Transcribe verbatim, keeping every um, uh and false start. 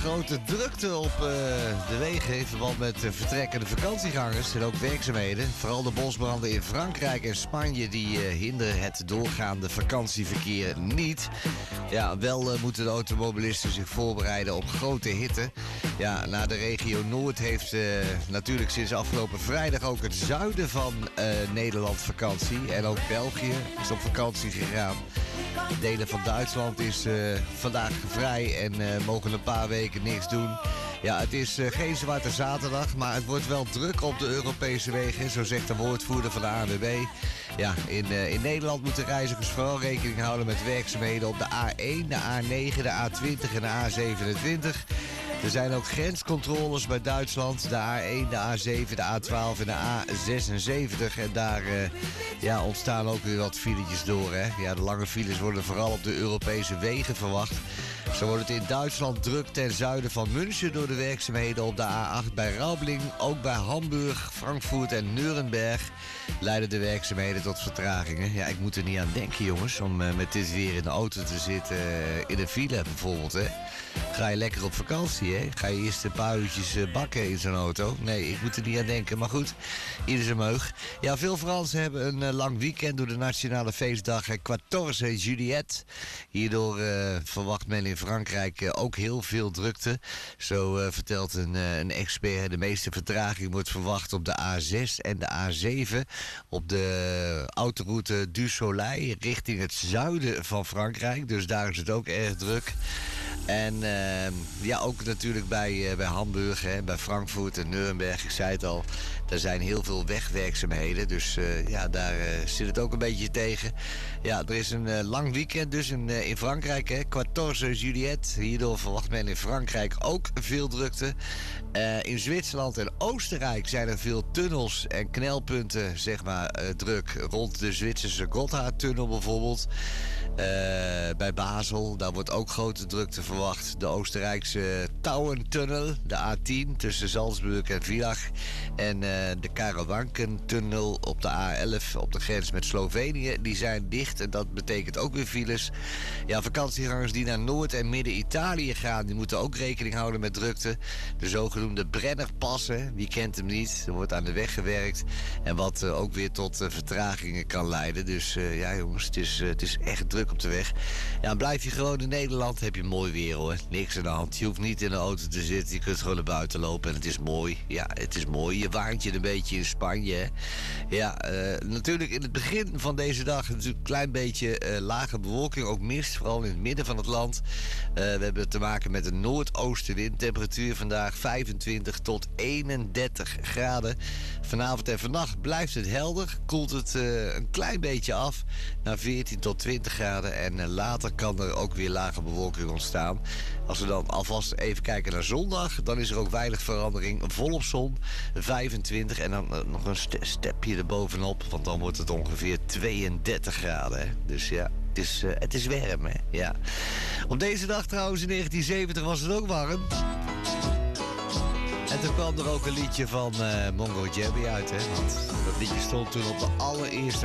grote drukte op uh, de wegen in verband met uh, vertrekkende vakantiegangers en ook werkzaamheden. Vooral de bosbranden in Frankrijk en Spanje die uh, hinderen het doorgaande vakantieverkeer niet. Ja, wel uh, moeten de automobilisten zich voorbereiden op grote hitte. Ja, naar de regio Noord heeft uh, natuurlijk sinds afgelopen vrijdag ook het zuiden van uh, Nederland vakantie. En ook België is op vakantie gegaan. Delen van Duitsland is uh, vandaag vrij en uh, mogen een paar weken niks doen. Ja, het is uh, geen zwarte zaterdag, maar het wordt wel druk op de Europese wegen, zo zegt de woordvoerder van de A N W B. Ja, in, uh, in Nederland moeten reizigers vooral rekening houden met werkzaamheden op de A één, de A negen, de A twintig en de A zevenentwintig. Er zijn ook grenscontroles bij Duitsland, de A één, de A zeven, de A twaalf en de A zesenzeventig. En daar uh, ja, ontstaan ook weer wat filetjes door. Hè? Ja, de lange files worden vooral op de Europese wegen verwacht. Zo wordt het in Duitsland druk ten zuiden van München door de werkzaamheden op de A acht bij Raubling. Ook bij Hamburg, Frankfurt en Nuremberg leiden de werkzaamheden tot vertragingen. Ja, ik moet er niet aan denken, jongens, om uh, met dit weer in de auto te zitten uh, in een file bijvoorbeeld, hè. Ga je lekker op vakantie, hè? Ga je eerst een paar uurtjes uh, bakken in zo'n auto? Nee, ik moet er niet aan denken, maar goed, ieder zijn meug. Ja, veel Fransen hebben een uh, lang weekend door de nationale feestdag uh, quatorze juillet. Hierdoor uh, verwacht men in Frankrijk uh, ook heel veel drukte. Zo uh, vertelt een, uh, een expert, de meeste vertraging wordt verwacht op de A zes en de A zeven. Op de autoroute du Soleil richting het zuiden van Frankrijk. Dus daar is het ook erg druk. En uh, ja, ook natuurlijk bij, uh, bij Hamburg, hè, bij Frankfurt en Nuremberg. Ik zei het al, daar zijn heel veel wegwerkzaamheden. Dus uh, ja, daar uh, zit het ook een beetje tegen. Ja, er is een uh, lang weekend dus in, uh, in Frankrijk, hè, quatorze juillet. Hierdoor verwacht men in Frankrijk ook veel drukte. Uh, in Zwitserland en Oostenrijk zijn er veel tunnels en knelpunten, zeg maar, uh, druk. Rond de Zwitserse Gotthardtunnel bijvoorbeeld. Uh, bij Basel, daar wordt ook grote drukte verwacht. De Oostenrijkse Tauerntunnel, de A tien tussen Salzburg en Villach. En uh, de Karawanken-tunnel op de A elf op de grens met Slovenië, die zijn dicht. En dat betekent ook weer files. Ja, vakantiegangers die naar Noord- en Midden-Italië gaan, die moeten ook rekening houden met drukte. De zogenoemde Brennerpassen, wie kent hem niet? Er wordt aan de weg gewerkt. En wat uh, ook weer tot uh, vertragingen kan leiden. Dus uh, ja jongens, het is, uh, het is echt druk op de weg. Ja, blijf je gewoon in Nederland, heb je mooi weer hoor. Niks aan de hand. Je hoeft niet in de auto te zitten. Je kunt gewoon naar buiten lopen en het is mooi. Ja, het is mooi. Je waant je een beetje in Spanje. Hè? Ja, uh, natuurlijk in het begin van deze dag natuurlijk een klein beetje uh, lage bewolking. Ook mist, vooral in het midden van het land. Uh, we hebben te maken met een noordoostenwind. Temperatuur vandaag vijfentwintig tot eenendertig graden. Vanavond en vannacht blijft het helder. Koelt het uh, een klein beetje af naar veertien tot twintig graden. En uh, later kan er ook weer lage bewolking ontstaan. Als we dan alvast even kijken naar zondag, dan is er ook weinig verandering. Volop zon, vijfentwintig en dan uh, nog een st- stepje erbovenop, want dan wordt het ongeveer tweeëndertig graden. Hè? Dus ja, het is, uh, het is warm, hè? Ja. Op deze dag trouwens in negentien zeventig was het ook warm. En toen kwam er ook een liedje van uh, Mongo Jerry uit, hè? Want dat liedje stond toen op de allereerste